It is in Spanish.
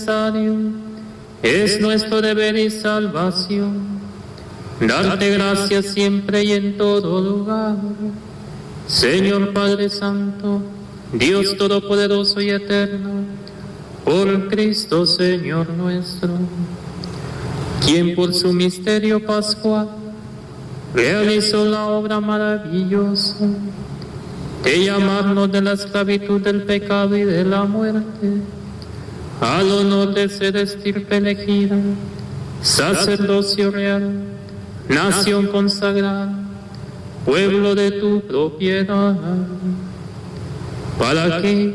es nuestro deber y salvación. Darte gracias siempre y en todo lugar. Señor Padre Santo, Dios Todopoderoso y Eterno, por Cristo Señor nuestro, quien por su misterio pascual realizó la obra maravillosa de llamarnos de la esclavitud del pecado y de la muerte al honor de ser estirpe elegida, sacerdocio real, nación consagrada, pueblo de tu propiedad, para que